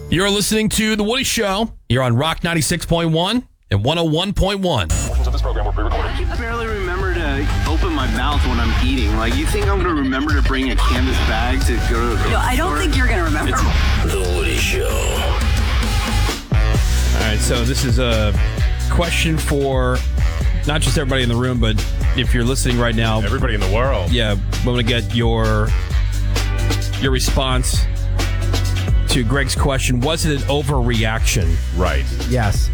You're listening to The Woody Show. You're on Rock 96.1 and 101.1. Portions of this program were pre-recorded. I can barely remember to open my mouth when I'm eating. Like, you think I'm going to remember to bring a canvas bag to go to the grocery No, I don't store? think you're going to remember. The Woody Show. All right, so this is a question for not just everybody in the room, but if you're listening right now. Everybody in the world. Yeah, we want to get your response to Greg's question. Was it an overreaction? Right. Yes.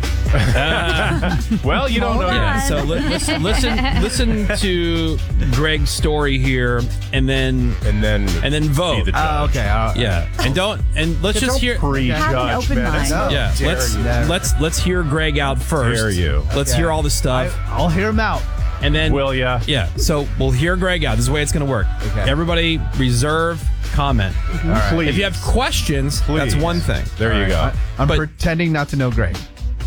Well, you don't know Yeah, yet. so listen to Greg's story here, and then vote. Be the judge. Okay. Yeah, and let's just hear. Have an Prejudge, open man. mind. No. Yeah, Dare let's hear Greg out first. Dare you. Let's hear all the stuff, I'll hear him out. and then Will ya? Yeah, so we'll hear Greg out. This is the way it's going to work. Okay. Everybody reserve comment. All right. Please. If you have questions, that's Please. one thing. There you go. I'm But- pretending not to know Greg.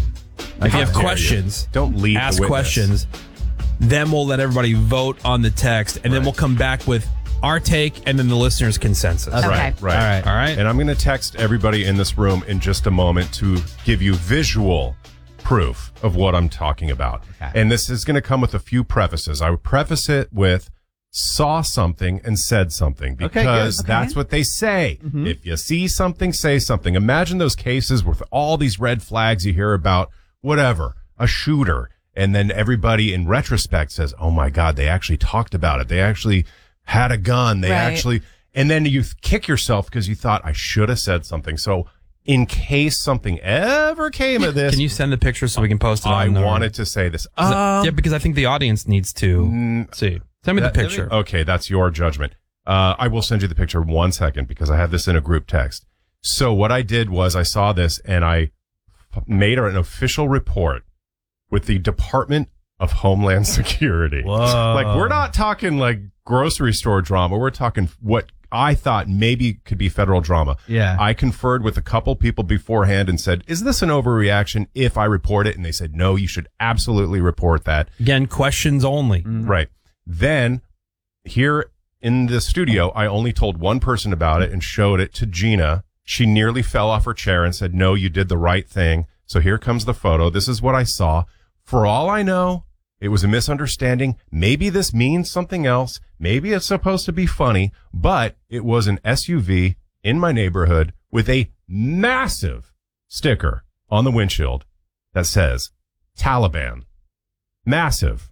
If you have dare you. questions, Don't lead the ask witness. questions. Then we'll let everybody vote on the text, and then we'll come back with our take and then the listener's consensus. Okay. Right. All right. All right. And I'm going to text everybody in this room in just a moment to give you visual proof of what I'm talking about. Okay. And this is going to come with a few prefaces. I would preface it with saw something and said something because good. that's what they say. If you see something, say something. Imagine those cases with all these red flags you hear about, whatever, a shooter. And then everybody in retrospect says, oh my God, they actually talked about it. They actually had a gun. They Right. actually, and then you kick yourself because you thought I should have said something. So in case something ever came of this, Can you send the picture so we can post it I on the... wanted to say this. Yeah, because I think the audience needs to see. Send me the picture. Okay, that's your judgment. I will send you the picture 1 second because I have this in a group text. So what I did was I saw this and I made an official report with the Department of Homeland Security. Whoa. Like, we're not talking like grocery store drama. We're talking what I thought maybe could be federal drama. Yeah. I conferred with a couple people beforehand and said, is this an overreaction if I report it? And they said, no, you should absolutely report that. Again, questions only. Right. Then here in the studio, I only told one person about it and showed it to Gina. She nearly fell off her chair and said, no, you did the right thing. So here comes the photo. This is what I saw. For all I know, it was a misunderstanding. Maybe this means something else. Maybe it's supposed to be funny, but it was an SUV in my neighborhood with a massive sticker on the windshield that says Taliban. Massive.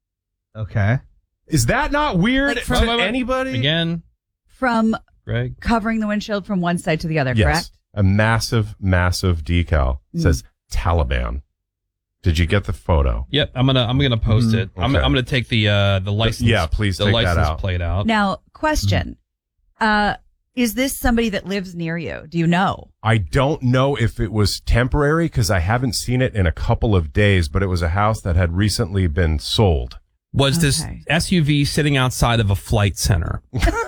Okay. Is that not weird Like to from- anybody? Again, From Greg. covering the windshield from one side to the other, Yes. correct? A massive, massive decal says Taliban. Did you get the photo? Yep, I'm gonna post it. I'm Okay. gonna take the license. Yeah, please the take that license out. plate out. Now, question. Is this somebody that lives near you? Do you know? I don't know if it was temporary because I haven't seen it in a couple of days, but it was a house that had recently been sold. Was this Okay. SUV sitting outside of a flight center?